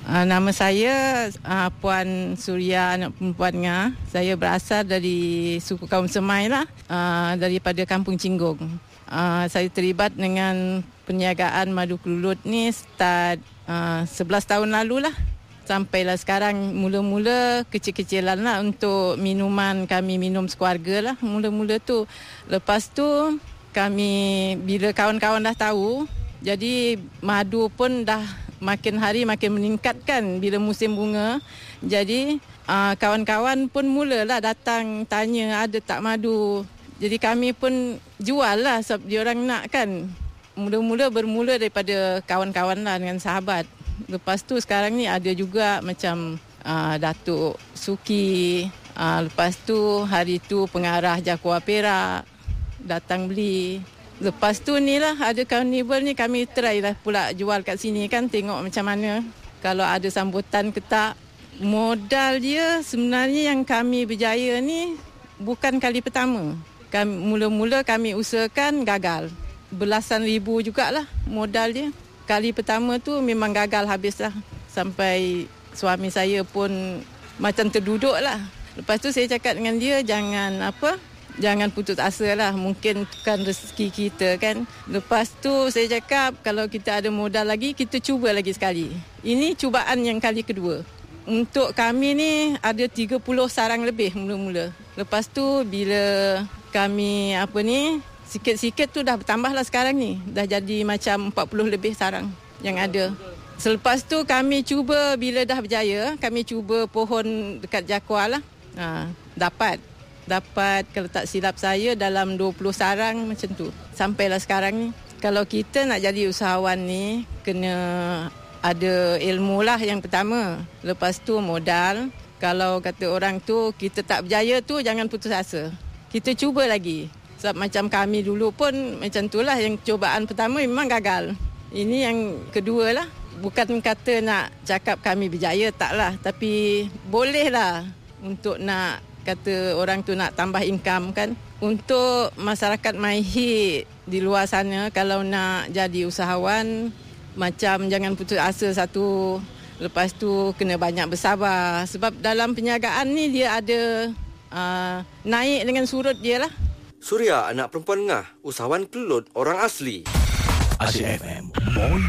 Nama saya Puan Suria, anak perempuan Ngah. Saya berasal dari suku kaum Semai lah, daripada Kampung Cinggung. Saya terlibat dengan perniagaan madu kelulut ni start 11 tahun lalu lah. Sampailah sekarang, mula-mula kecil-kecilan lah untuk minuman kami minum sekeluarga lah. Mula-mula tu. Lepas tu kami, bila kawan-kawan dah tahu, jadi madu pun dah makin hari makin meningkat kan bila musim bunga. Jadi kawan-kawan pun mulalah datang tanya ada tak madu. Jadi kami pun jual lah sebab diorang nak kan. Mula-mula bermula daripada kawan-kawan lah dengan sahabat. Lepas tu sekarang ni ada juga macam Datuk Suki. Lepas tu hari tu pengarah Jakua Perak datang beli. Lepas tu ni lah ada carnival ni, kami try lah pula jual kat sini kan, tengok macam mana. Kalau ada sambutan ke tak. Modal dia sebenarnya yang kami berjaya ni bukan kali pertama. Mula-mula kami usahakan gagal. Belasan ribu jugalah modal dia. Kali pertama tu memang gagal habis lah. Sampai suami saya pun macam terduduk lah. Lepas tu saya cakap dengan dia, jangan putus asa lah. Mungkin bukan rezeki kita kan. Lepas tu saya cakap kalau kita ada modal lagi, kita cuba lagi sekali. Ini cubaan yang kali kedua. Untuk kami ni ada 30 sarang lebih mula-mula. Lepas tu bila kami sikit-sikit tu dah bertambah lah sekarang ni. Dah jadi macam 40 lebih sarang yang ada. Selepas tu kami cuba, bila dah berjaya, kami cuba pohon dekat Jakua lah. Dapat kalau tak silap saya dalam 20 sarang macam tu. Sampailah sekarang ni. Kalau kita nak jadi usahawan ni, kena ada ilmu lah yang pertama. Lepas tu modal. Kalau kata orang tu kita tak berjaya tu, jangan putus asa. Kita cuba lagi. Sebab macam kami dulu pun macam tu lah. Yang cubaan pertama memang gagal. Ini yang kedua lah. Bukan kata nak cakap kami berjaya, tak lah. Tapi boleh lah untuk nak kata orang tu nak tambah income kan. Untuk masyarakat MyHit di luar sana, kalau nak jadi usahawan, macam jangan putus asa satu. Lepas tu kena banyak bersabar. Sebab dalam perniagaan ni dia ada naik dengan surut dia lah. Suria, anak perempuan Ngah, usahawan kelulut orang asli. Asyik FM.